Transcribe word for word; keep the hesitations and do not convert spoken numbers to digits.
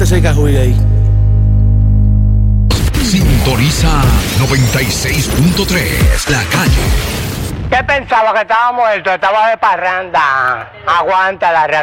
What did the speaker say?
ese cajuy ahí. Sintoniza noventa y seis punto tres, La Calle. ¿Qué pensaba? ¿Que estaba muerto? Estaba de parranda. Aguanta la reacción.